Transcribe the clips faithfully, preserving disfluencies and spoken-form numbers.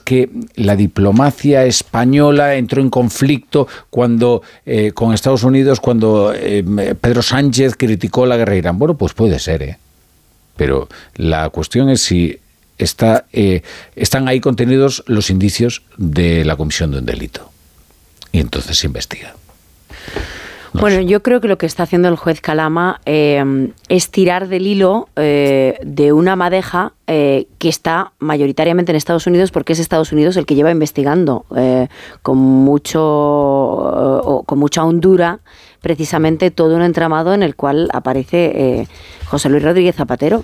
que la diplomacia española entró en conflicto cuando eh, con Estados Unidos cuando eh, Pedro Sánchez criticó la guerra de Irán. Bueno, pues puede ser, ¿eh? Pero la cuestión es si está, eh, están ahí contenidos los indicios de la comisión de un delito. Y entonces se investiga. No bueno, sé. Yo creo que lo que está haciendo el juez Calama eh, es tirar del hilo eh, de una madeja eh, que está mayoritariamente en Estados Unidos, porque es Estados Unidos el que lleva investigando eh, con mucho o con mucha hondura precisamente todo un entramado en el cual aparece eh, José Luis Rodríguez Zapatero.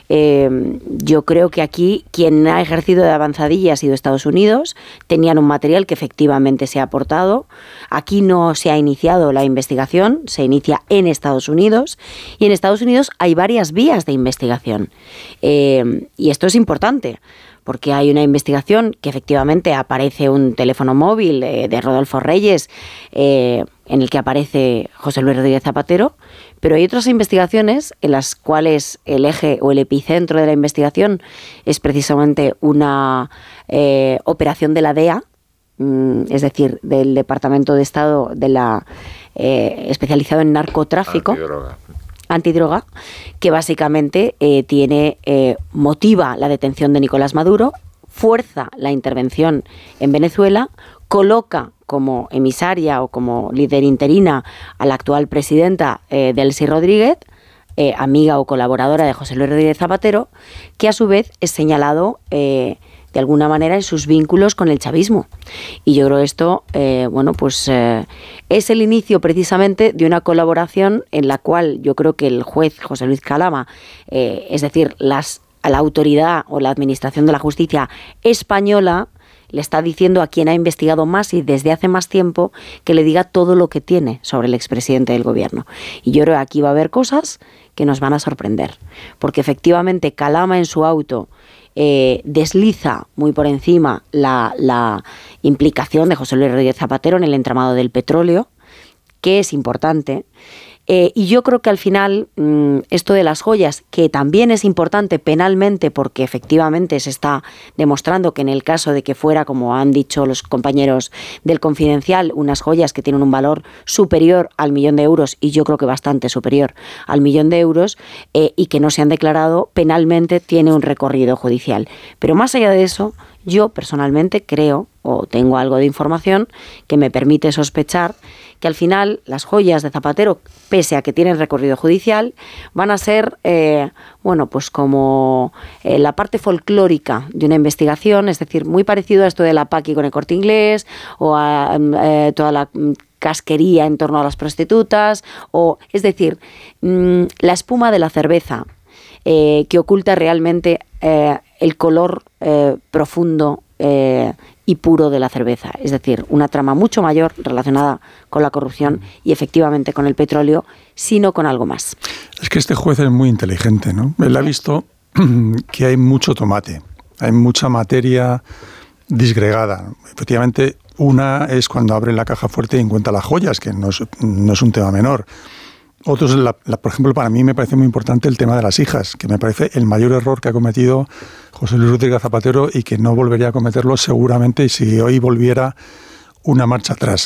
Eh, yo creo que aquí quien ha ejercido de avanzadilla ha sido Estados Unidos. Tenían un material que efectivamente se ha aportado. Aquí no se ha iniciado la investigación, se inicia en Estados Unidos, y en Estados Unidos hay varias vías de investigación. Eh, y esto es importante, porque hay una investigación que efectivamente aparece un teléfono móvil eh, de Rodolfo Reyes, eh, en el que aparece José Luis Rodríguez Zapatero, pero hay otras investigaciones en las cuales el eje o el epicentro de la investigación es precisamente una eh, operación de la D E A, mm, es decir, del Departamento de Estado de la eh, especializado en narcotráfico. Antidroga. antidroga, que básicamente eh, tiene eh, motiva la detención de Nicolás Maduro, fuerza la intervención en Venezuela, coloca como emisaria o como líder interina a la actual presidenta eh, Delcy Rodríguez, eh, amiga o colaboradora de José Luis Rodríguez Zapatero, que a su vez es señalado eh, de alguna manera en sus vínculos con el chavismo. Y yo creo que esto, eh, bueno, pues eh, es el inicio precisamente de una colaboración en la cual yo creo que el juez José Luis Calama, eh, es decir, las, a la autoridad o la administración de la justicia española, le está diciendo a quien ha investigado más y desde hace más tiempo que le diga todo lo que tiene sobre el expresidente del gobierno. Y yo creo que aquí va a haber cosas que nos van a sorprender, porque efectivamente Calama en su auto eh, desliza muy por encima la, la implicación de José Luis Rodríguez Zapatero en el entramado del petróleo, que es importante. Eh, y yo creo que al final mmm, esto de las joyas, que también es importante penalmente, porque efectivamente se está demostrando que en el caso de que fuera, como han dicho los compañeros del Confidencial, unas joyas que tienen un valor superior al millón de euros, y yo creo que bastante superior al millón de euros, eh, y que no se han declarado, penalmente tiene un recorrido judicial. Pero más allá de eso, yo personalmente creo, o tengo algo de información que me permite sospechar, que al final las joyas de Zapatero, pese a que tienen recorrido judicial, van a ser, eh, bueno, pues como eh, la parte folclórica de una investigación, es decir, muy parecido a esto de la Paqui con el Corte Inglés, o a eh, toda la casquería en torno a las prostitutas, o, es decir, mmm, la espuma de la cerveza, eh, que oculta realmente eh, el color eh, profundo eh, y puro de la cerveza, es decir, una trama mucho mayor relacionada con la corrupción y efectivamente con el petróleo, sino con algo más. Es que este juez es muy inteligente, ¿no? Él ha visto que hay mucho tomate, hay mucha materia disgregada. Efectivamente, una es cuando abre la caja fuerte y encuentra las joyas, que no es, no es un tema menor. Otros, la, la, por ejemplo, para mí me parece muy importante el tema de las hijas, que me parece el mayor error que ha cometido José Luis Rodríguez Zapatero y que no volvería a cometerlo seguramente si hoy volviera una marcha atrás.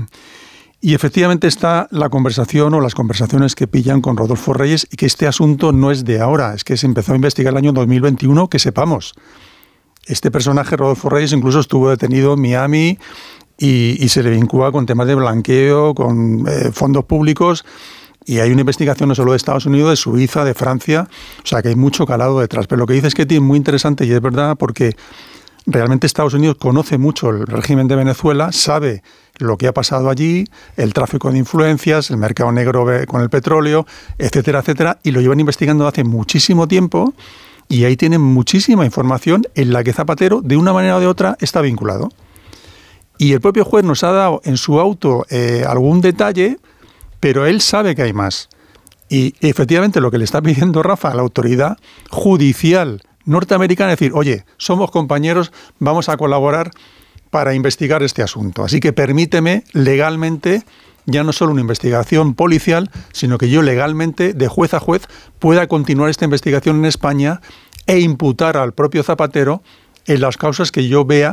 Y efectivamente está la conversación o las conversaciones que pillan con Rodolfo Reyes, y que este asunto no es de ahora, es que se empezó a investigar el año dos mil veintiuno, que sepamos. Este personaje, Rodolfo Reyes, incluso estuvo detenido en Miami y, y se le vincula con temas de blanqueo, con eh, fondos públicos. Y hay una investigación no solo de Estados Unidos, de Suiza, de Francia, o sea que hay mucho calado detrás. Pero lo que dice es que es muy interesante y es verdad, porque realmente Estados Unidos conoce mucho el régimen de Venezuela, sabe lo que ha pasado allí, el tráfico de influencias, el mercado negro con el petróleo, etcétera, etcétera, y lo llevan investigando hace muchísimo tiempo, y ahí tienen muchísima información en la que Zapatero, de una manera o de otra, está vinculado. Y el propio juez nos ha dado en su auto eh, algún detalle, pero él sabe que hay más. Y efectivamente lo que le está pidiendo Rafa a la autoridad judicial norteamericana es decir, oye, somos compañeros, vamos a colaborar para investigar este asunto. Así que permíteme legalmente, ya no solo una investigación policial, sino que yo legalmente, de juez a juez, pueda continuar esta investigación en España e imputar al propio Zapatero en las causas que yo vea